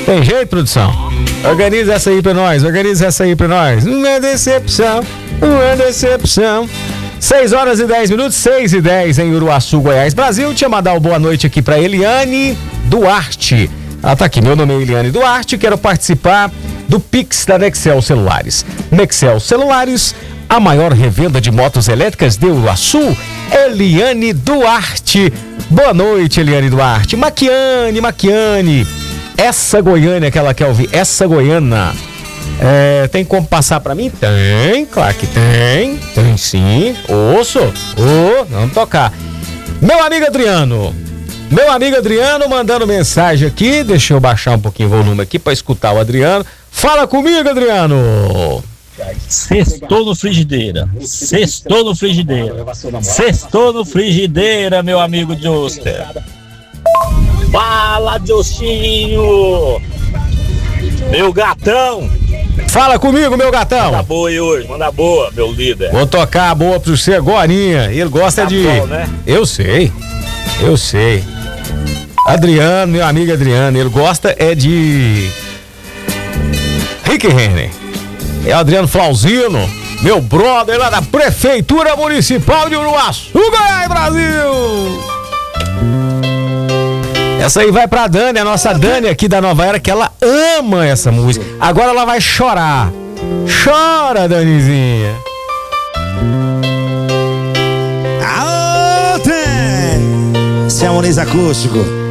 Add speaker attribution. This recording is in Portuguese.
Speaker 1: Tem jeito, produção? Organiza essa aí pra nós, Uma decepção. 6h10, 6h10 em Uruaçu, Goiás, Brasil. Deixa eu mandar uma boa noite aqui pra Eliane Duarte. Ela tá aqui, meu nome é Eliane Duarte, quero participar do Pix da Nexel Celulares. Nexel Celulares, a maior revenda de motos elétricas de Uruaçu. Eliane Duarte. Boa noite, Eliane Duarte. Maquiane. Essa Goiânia que ela quer ouvir, essa goiana. Tem como passar pra mim? Tem, claro que tem. Tem sim. Vamos tocar. Meu amigo Adriano mandando mensagem aqui. Deixa eu baixar um pouquinho o volume aqui pra escutar o Adriano. Fala comigo, Adriano.
Speaker 2: Sextou no frigideira, meu amigo Joster. Fala, Jostinho. Meu gatão.
Speaker 1: Fala comigo, meu gatão.
Speaker 2: Manda boa aí hoje, manda boa, meu líder.
Speaker 1: Vou tocar a boa pro você agorinha. Ele gosta
Speaker 2: tá
Speaker 1: de...
Speaker 2: bom, né?
Speaker 1: Eu sei. Adriano, meu amigo Adriano, ele gosta de... Rick Renner. É o Adriano Flauzino, meu brother lá da Prefeitura Municipal de Uruaçu, Goiás, Brasil. Essa aí vai pra Dani, a nossa Dani aqui da Nova Era, que ela ama essa música. Agora ela vai chorar. Chora, Danizinha.
Speaker 3: Aô, tem! Esse é o Muniz Acústico.